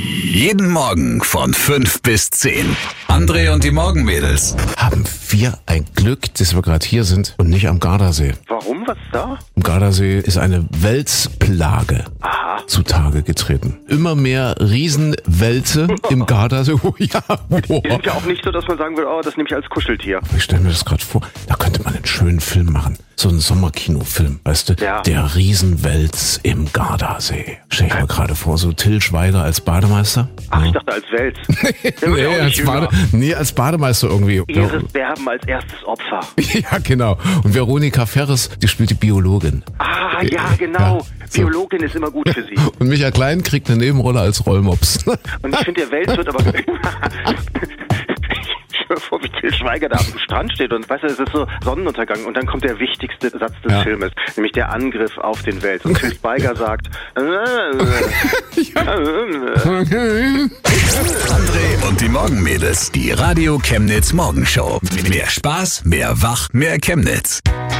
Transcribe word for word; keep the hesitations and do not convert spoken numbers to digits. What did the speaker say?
Jeden Morgen von fünf bis zehn. André und die Morgenmädels. Haben wir ein Glück, dass wir gerade hier sind und nicht am Gardasee. Warum? Was ist da? Am Gardasee ist eine Welsplage Aha. zutage getreten. Immer mehr Riesenwälze im Gardasee. Oh ja, Die sind ja auch nicht so, dass man sagen würde, oh, das nehme ich als Kuscheltier. Ich stelle mir das gerade vor, da könnte man einen schönen Film machen. So einen Sommerkinofilm, weißt du? Ja. Der Riesenwels im Gardasee. Stell ich mir gerade vor, so Till Schweiger als Bademeister. Ach, ich dachte als Wels. Der wird Nee, ja auch nicht als jünger. Bade, nee, als Bademeister irgendwie. Ihres Werben als erstes Opfer. Ja, genau. Und Veronika Ferres, die spielt die Biologin. Ah, ja, genau. Ja, so. Biologin ist immer gut für sie. Und Michael Klein kriegt eine Nebenrolle als Rollmops. Und ich finde, der Wels wird aber... Ich stell mir vor, wie Til Schweiger da am Strand steht und weißt du, es ist so Sonnenuntergang und dann kommt der wichtigste Satz des Ja. Filmes, nämlich der Angriff auf den Wels. Und Til Schweiger sagt... André und die Morgenmädels. Die Radio Chemnitz Morgenshow. Mehr Spaß, mehr Wach, mehr Chemnitz.